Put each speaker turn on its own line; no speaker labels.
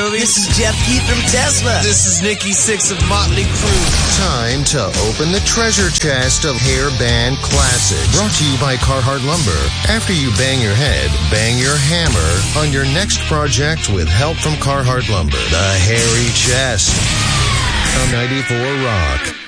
movies.
This is Jeff Keith from Tesla.
This is Nikki Sixx of Motley Crue.
Time to open the treasure chest of hair band classics. Brought to you by Carhartt Lumber. After you bang your head, bang your hammer on your next project with help from Carhartt Lumber. The Hairy Chest on 94 Rock.